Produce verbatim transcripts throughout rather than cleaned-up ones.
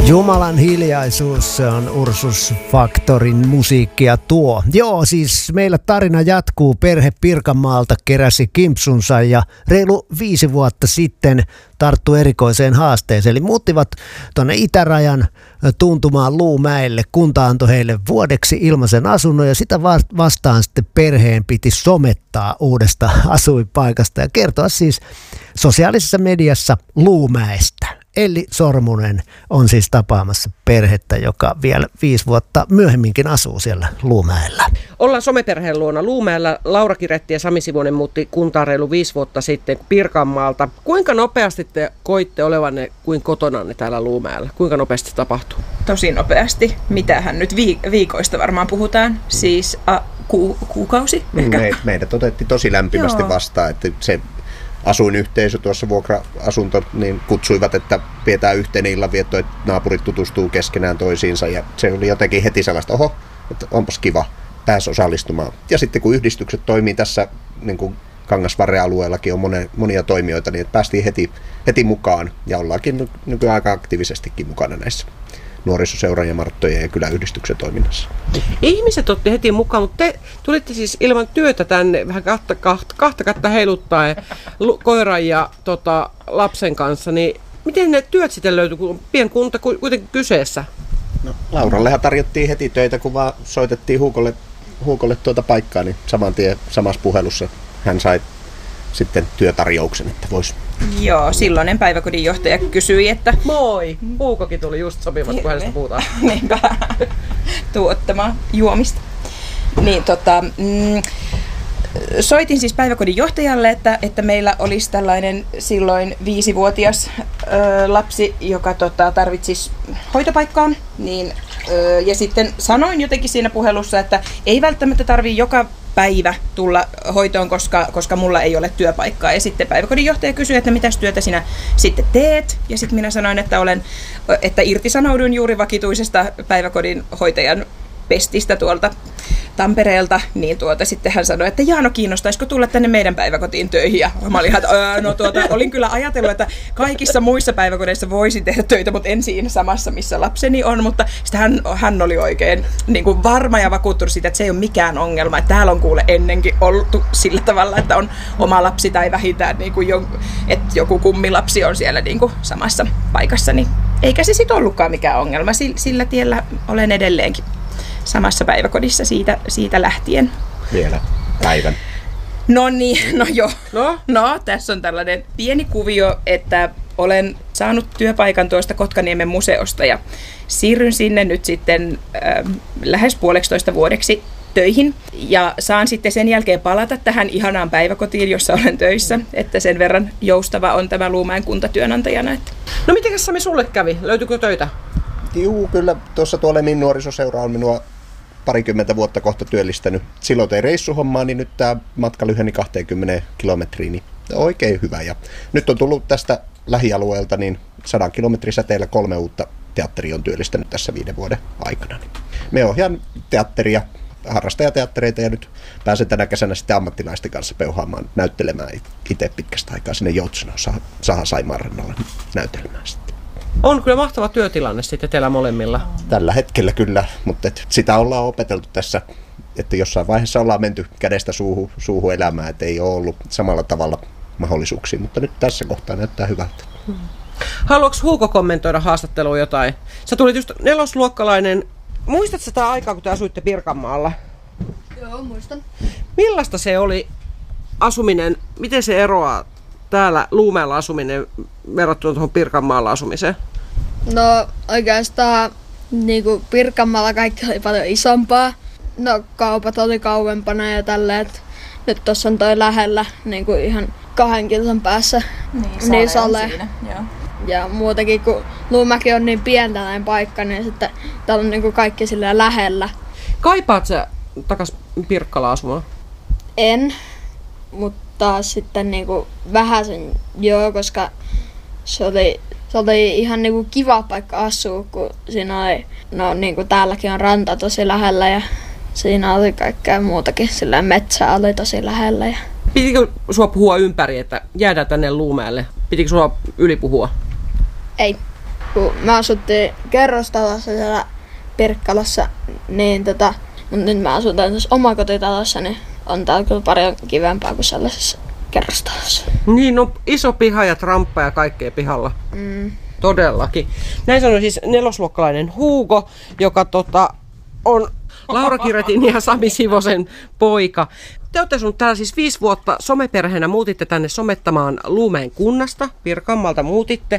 Jumalan hiljaisuus, se on Ursus Factorin musiikkia tuo. Joo, siis meillä tarina jatkuu. Perhe Pirkanmaalta keräsi kimpsunsa ja reilu viisi vuotta sitten tarttu erikoiseen haasteeseen. Eli muuttivat tuonne itärajan tuntumaan Luumäelle. Kunta antoi heille vuodeksi ilmaisen asunnon ja sitä vastaan sitten perheen piti somettaa uudesta asuinpaikasta ja kertoa siis sosiaalisessa mediassa Luumäestä. Elli Sormunen on siis tapaamassa perhettä, joka vielä viisi vuotta myöhemminkin asuu siellä Luumäellä. Ollaan someperheen luona Luumäellä. Laura Kiretti ja Sami Sivonen muutti kuntaan reilu viisi vuotta sitten Pirkanmaalta. Kuinka nopeasti te koitte olevanne kuin kotonanne täällä Luumäellä? Kuinka nopeasti se tapahtuu? Tosi nopeasti. Mitähän nyt viik- viikoista varmaan puhutaan? Siis a, ku- kuukausi ehkä? Me, meidät otettiin tosi lämpimästi Joo. vastaan, että se asuinyhteisö tuossa vuokra-asunto niin kutsuivat, että pidetään yhteinen illanvietto, että naapurit tutustuu keskenään toisiinsa ja se oli jotenkin heti sellaista, oho, että onpas kiva, pääsi osallistumaan. Ja sitten kun yhdistykset toimii tässä, niin kuin Kangasvarren alueellakin on monia, monia toimijoita, niin että päästiin heti, heti mukaan ja ollaankin nykyään aika aktiivisestikin mukana näissä nuorisoseuran ja Marttojen ja kyläyhdistyksen toiminnassa. Ihmiset otti heti mukaan, mutta te tulitte siis ilman työtä tänne vähän kahta, kahta, kahta kättä heiluttaa koiran ja tota, lapsen kanssa, niin miten ne työt sitten löytyi, kun pienkunta kuitenkin kyseessä? No, Laurallehan tarjottiin heti töitä, kun vaan soitettiin Huukolle, Huukolle tuota paikkaa, niin saman tien samassa puhelussa hän sai sitten työtarjouksen, että voisi. Joo, silloinen päiväkodin johtaja kysyi, että moi, Huukokin tuli just sopivasti, kun hänestä puhutaan. Niinpä, tuottamaan juomista. Niin tota, mm, soitin siis päiväkodin johtajalle, että, että meillä olisi tällainen silloin viisivuotias ö, lapsi, joka tota, tarvitsisi hoitopaikkaa. Niin, ö, ja sitten sanoin jotenkin siinä puhelussa, että ei välttämättä tarvitse joka päivä tulla hoitoon, koska, koska mulla ei ole työpaikkaa. Ja sitten päiväkodin johtaja kysyi, että mitäs työtä sinä sitten teet. Ja sitten minä sanoin, että, olen, että irtisanoudun juuri vakituisesta päiväkodin hoitajan pestistä tuolta Tampereelta, niin tuota, sitten hän sanoi, että Jaano, kiinnostaisiko tulla tänne meidän päiväkotiin töihin? Ja mä olin, että öö, no tuota, olin kyllä ajatellut, että kaikissa muissa päiväkodeissa voisi tehdä töitä, mutta en siinä samassa, missä lapseni on, mutta sitten hän, hän oli oikein niin kuin varma ja vakuuttunut siitä, että se ei ole mikään ongelma, että täällä on kuule ennenkin ollut sillä tavalla, että on oma lapsi tai vähintään, niin kuin jo, että joku kummilapsi on siellä niin kuin samassa paikassa, niin eikä se sitten ollutkaan mikään ongelma, sillä tiellä olen edelleenkin samassa päiväkodissa siitä, siitä lähtien. Vielä päivän. No niin, no joo. No? no, tässä on tällainen pieni kuvio, että olen saanut työpaikan tuosta Kotkaniemen museosta ja siirryn sinne nyt sitten äh, lähes puoleksitoista vuodeksi töihin. Ja saan sitten sen jälkeen palata tähän ihanaan päiväkotiin, jossa olen töissä, että sen verran joustava on tämä Luumäen kunta työnantajana. Että. No miten Sami sulle kävi? Löytyykö töitä? Juu, kyllä tuossa tuolla Lemin nuorisoseura on minua parikymmentä vuotta kohta työllistänyt. Silloin tein reissuhommaa, niin nyt tämä matka lyheni kaksikymmentä kilometriä, niin oikein hyvä. Ja nyt on tullut tästä lähialueelta niin sadan kilometrin säteellä kolme uutta teatteria on työllistänyt tässä viiden vuoden aikana. Me ohjaan teatteria, harrastajateattereita ja nyt pääsen tänä kesänä sitten ammattilaisten kanssa peuhaamaan, näyttelemään itse pitkästä aikaa sinne Joutsenoon Saha Saimaan rannalla näytelmään sitten. On kyllä mahtava työtilanne sitten teillä molemmilla. Tällä hetkellä kyllä, mutta sitä ollaan opeteltu tässä, että jossain vaiheessa ollaan menty kädestä suuhun, suuhun elämään, että ei ole ollut samalla tavalla mahdollisuuksia, mutta nyt tässä kohtaa näyttää hyvältä. Hmm. Haluatko Huuko kommentoida haastatteluun jotain? Sä tulit just nelosluokkalainen. Muistatko sitä aikaa, kun te asuitte Pirkanmaalla? Joo, muistan. Millaista se oli asuminen? Miten se eroaa täällä Luumäellä asuminen verrattuna tuohon Pirkanmaalla asumiseen? No oikeastaan niin kuin Pirkanmaalla kaikki oli paljon isompaa. No kaupat oli kauempana ja tälleen. Nyt tuossa on toi lähellä niin kuin ihan kahden kilsan päässä. Niin, niin sale. Siinä, joo. Ja muutenkin kun Luumäki on niin pientä näin paikka, niin sitten täällä on niin kuin kaikki silleen lähellä. Kaipaat sä takas Pirkkalaan asumaan? En, mutta sitten niinku vähäsen joo, koska se oli, se oli ihan niinku kiva paikka asua, kun siinä oli, no niinku täälläkin on ranta tosi lähellä ja siinä oli kaikkea muutakin, sillä metsä oli tosi lähellä. Ja. Pitikö sua puhua ympäri, että jäädään tänne Luumäelle? Pitikö sua ylipuhua? Ei. kun me asuttiin kerrostalossa siellä Pirkkalassa, niin tota, mutta nyt mä asun tässä omakotitalossa, niin on täällä kyllä paljon kivempaa kuin sellaisessa kerrostalossa. Niin, no iso piha ja tramppa ja kaikkea pihalla. Mm. Todellakin. Näin sanoi siis nelosluokkalainen Hugo, joka tota, on Laura Kiretin ja Sami Sivosen poika. Te olette asunut täällä siis viisi vuotta someperheenä, muutitte tänne somettamaan Luumäen kunnasta, Pirkanmaalta muutitte.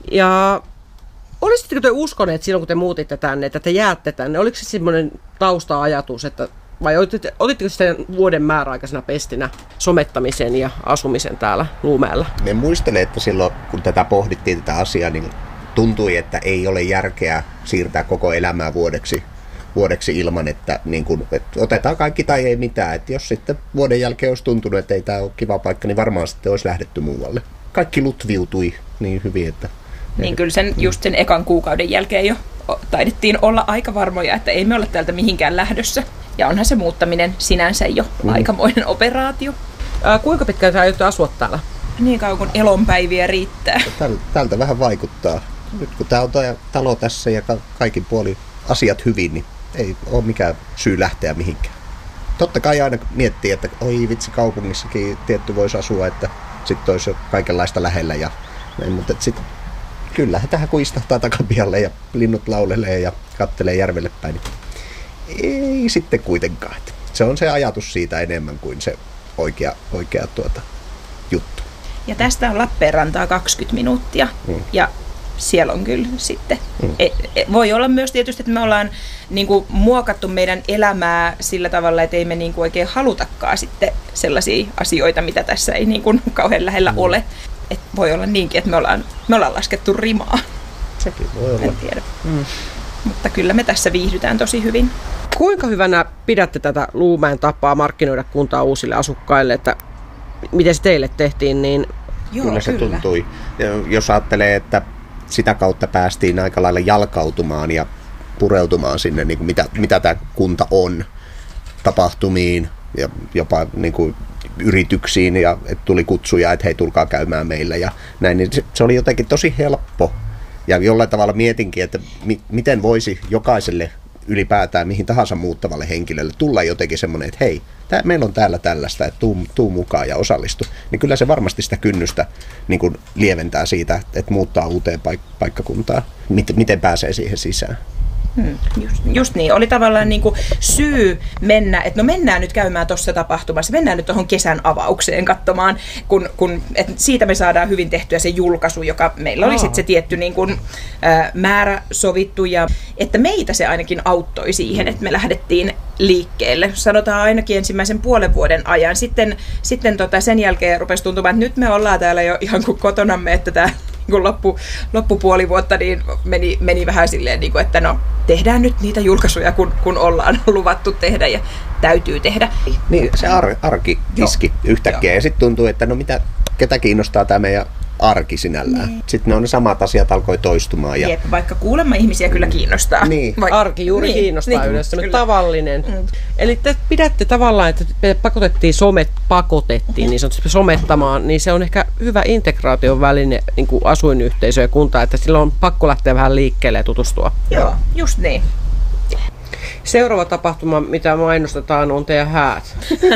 Ja olisitteko te uskoneet silloin, kun te muutitte tänne, että te jäätte tänne? Oliko se semmoinen tausta-ajatus, että, vai olitteko, olitteko sitten vuoden määräaikaisena pestinä somettamisen ja asumisen täällä Luumäellä? Me muistelen, että silloin kun tätä pohdittiin tätä asiaa, niin tuntui, että ei ole järkeä siirtää koko elämää vuodeksi, vuodeksi ilman, että, niin kun, että otetaan kaikki tai ei mitään. Että jos sitten vuoden jälkeen olisi tuntunut, että ei tämä ole kiva paikka, niin varmaan sitten olisi lähdetty muualle. Kaikki lutviutui niin hyvin, että... Niin kyllä sen, just sen ekan kuukauden jälkeen jo taidettiin olla aika varmoja, että ei me olla täältä mihinkään lähdössä. Ja onhan se muuttaminen sinänsä jo mm. aikamoinen operaatio. Ää, kuinka pitkään sä aiotte asua täällä? Niin kauan kun elonpäiviä riittää. Täl, tältä vähän vaikuttaa. Nyt kun tää on tää talo tässä ja ka- kaikin puolin asiat hyvin, niin ei ole mikään syy lähteä mihinkään. Totta kai aina miettii, että oi vitsi, kaupungissakin tietty voisi asua, että sitten olisi jo kaikenlaista lähellä. Ja näin, mutta sitten kyllähän tähän kun istahtaa takapihalle ja linnut laulelee ja kattelee järvelle päin, niin ei sitten kuitenkaan. Se on se ajatus siitä enemmän kuin se oikea, oikea tuota, juttu. Ja tästä on Lappeenrantaa kaksikymmentä minuuttia hmm. ja siellä on kyllä sitten. Hmm. E, e, voi olla myös tietysti, että me ollaan niin kuin, muokattu meidän elämää sillä tavalla, että ei me niin kuin, oikein halutakaan sitten sellaisia asioita, mitä tässä ei niin kuin, kauhean lähellä hmm. ole. Et voi olla niinkin, että me ollaan, me ollaan laskettu rimaa. Sekin voi olla. En tiedä. Mm. Mutta kyllä me tässä viihdytään tosi hyvin. Kuinka hyvänä pidätte tätä Luumäen tapaa markkinoida kuntaa uusille asukkaille, että miten se teille tehtiin? Niin... Joo, kyllä se kyllä. tuntui. Jos ajattelee, että sitä kautta päästiin aika lailla jalkautumaan ja pureutumaan sinne, niin kuin mitä, mitä tämä kunta on, tapahtumiin ja jopa niin kuin yrityksiin, ja että tuli kutsuja, että hei, tulkaa käymään meillä ja näin, niin se, se oli jotenkin tosi helppo. Ja jollain tavalla mietinkin, että mi, miten voisi jokaiselle ylipäätään mihin tahansa muuttavalle henkilölle tulla jotenkin semmoinen, että hei, tää, meillä on täällä tällaista, että tuu, tuu mukaan ja osallistu. Niin kyllä se varmasti sitä kynnystä niin kuin lieventää siitä, että muuttaa uuteen paik- paikkakuntaan. Miten, miten pääsee siihen sisään. Hmm, just, just niin. Oli tavallaan niin kuin syy mennä, että no mennään nyt käymään tuossa tapahtumassa, mennään nyt tuohon kesän avaukseen katsomaan, kun, kun että siitä me saadaan hyvin tehtyä se julkaisu, joka meillä oli sitten se tietty niin kuin, ä, määrä sovittu, ja että meitä se ainakin auttoi siihen, että me lähdettiin liikkeelle. Sanotaan ainakin ensimmäisen puolen vuoden ajan. Sitten, sitten tota sen jälkeen rupesi tuntumaan, että nyt me ollaan täällä jo ihan kuin kotonamme, että tämä kun loppu, loppupuoli vuotta niin meni, meni vähän silleen, niin kuin, että no tehdään nyt niitä julkaisuja, kun, kun ollaan luvattu tehdä ja täytyy tehdä. Niin, se ar- arki iski yhtäkkiä. Joo. Ja sitten tuntuu, että no mitä, ketä kiinnostaa tämä meidän arki sinällään. Niin. Sitten ne on ne samat asiat alkoi toistumaan. Ja... Jep, vaikka kuulemma ihmisiä kyllä kiinnostaa. Niin. Vaik- arki juuri niin, kiinnostaa niin, yleensä, kyllä. Tavallinen. Mm. Eli te pidätte tavallaan, että me pakotettiin somet, pakotettiin niin sanotusti somettamaan, niin se on ehkä hyvä integraation väline niin kuin asuinyhteisö ja kunta, että silloin on pakko lähteä vähän liikkeelle ja tutustua. Joo, just niin. Seuraava tapahtuma, mitä mainostetaan, on teidän häät.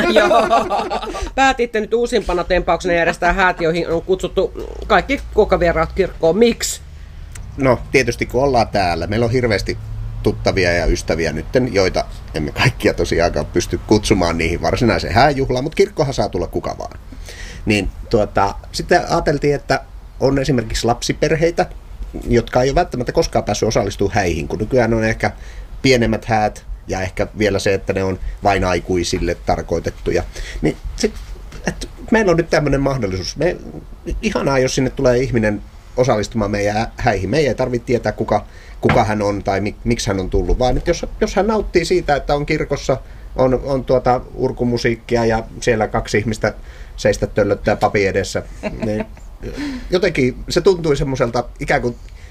Päätitte nyt uusimpana tempauksena järjestää häät, joihin on kutsuttu kaikki kokavieraat kirkkoon. Miksi? No tietysti kun ollaan täällä, meillä on hirveästi tuttavia ja ystäviä nytten, joita emme kaikkia tosiaankaan pysty kutsumaan niihin varsinaiseen hääjuhlaan, mutta kirkkohan saa tulla kuka vaan. Niin tuota, sitten ajateltiin, että on esimerkiksi lapsiperheitä, jotka ei ole välttämättä koskaan päässyt osallistumaan häihin, kun nykyään on ehkä pienemmät häät ja ehkä vielä se, että ne on vain aikuisille tarkoitettuja. Niin sit, et meillä on nyt tämmöinen mahdollisuus. Me, ihanaa, jos sinne tulee ihminen osallistumaan meidän häihin. Me ei tarvitse tietää, kuka, kuka hän on tai mik, miksi hän on tullut, vaan että jos, jos hän nauttii siitä, että on kirkossa, on, on tuota urkumusiikkia ja siellä kaksi ihmistä seistä töllöttää papin edessä, niin jotenkin se tuntui semmoiselta ikään kuin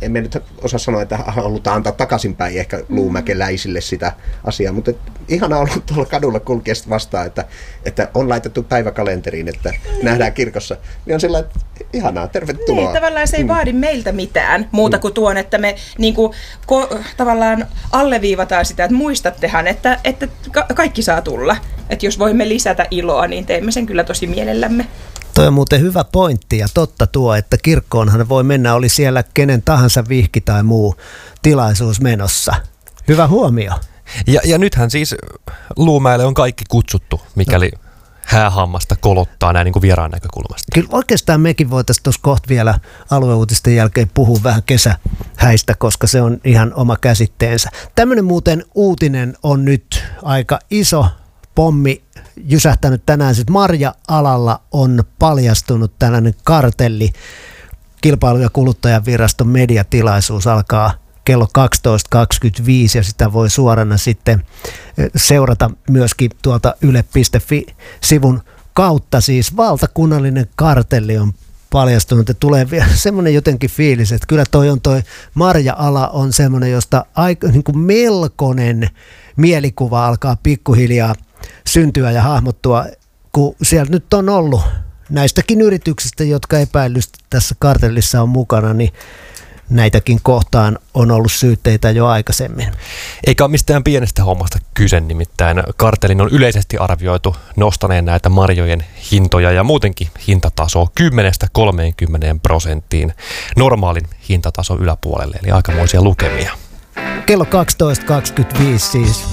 emme nyt osaa sanoa, että halutaan antaa takaisinpäin ehkä luumäkeläisille sitä asiaa, mutta ihana on ollut tuolla kadulla kulkea vastaan, että, että on laitettu päiväkalenteriin, että nähdään kirkossa. Niin on sillä, että ihanaa, tervetuloa. Niin, tavallaan se ei mm. vaadi meiltä mitään muuta kuin tuon, että me niin kuin, ko, tavallaan alleviivataan sitä, että muistattehan, että, että ka- kaikki saa tulla. Että jos voimme lisätä iloa, niin teemme sen kyllä tosi mielellämme. Toi on muuten hyvä pointti ja totta tuo, että kirkkoonhan voi mennä, oli siellä kenen tahansa vihki tai muu tilaisuus menossa. Hyvä huomio. Ja, ja nythän siis Luumäelle on kaikki kutsuttu, mikäli no. häähammasta kolottaa näin niin kuin vieraan näkökulmasta. Kyllä oikeastaan mekin voitaisiin tuossa kohta vielä alueuutisten jälkeen puhua vähän kesähäistä, koska se on ihan oma käsitteensä. Tämmöinen muuten uutinen on nyt aika iso pommi jysähtänyt tänään. Sitten marja-alalla on paljastunut tällainen kartelli. Kilpailu- ja kuluttajaviraston mediatilaisuus alkaa kello kaksitoista kaksikymmentäviisi ja sitä voi suorana sitten seurata myöskin tuolta yle piste fi-sivun kautta. Siis valtakunnallinen kartelli on paljastunut ja tulee vielä semmoinen jotenkin fiilis, että kyllä toi on toi marja-ala on semmoinen, josta aika niin kuin melkoinen mielikuva alkaa pikkuhiljaa syntyä ja hahmottua, kun siellä nyt on ollut näistäkin yrityksistä, jotka epäilysti tässä kartellissa on mukana, niin näitäkin kohtaan on ollut syytteitä jo aikaisemmin. Eikä ole mistään pienestä hommasta kyse, nimittäin kartellin on yleisesti arvioitu nostaneen näitä marjojen hintoja ja muutenkin hintatasoa kymmenestä kolmeenkymmeneen prosenttiin normaalin hintatason yläpuolelle, eli aikamoisia lukemia. Kello kaksitoista kaksikymmentäviisi siis.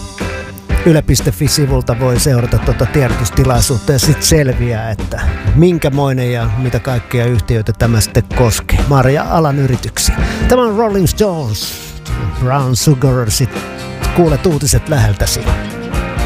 yle piste fi-sivulta voi seurata tuota tiedotustilaisuutta ja sitten selviää, että minkämoinen ja mitä kaikkia yhtiöitä tämä sitten koskee. Marja-alan yrityksiä. Tämä on Rolling Stones, Brown Sugar, sitten kuulet uutiset läheltäsi.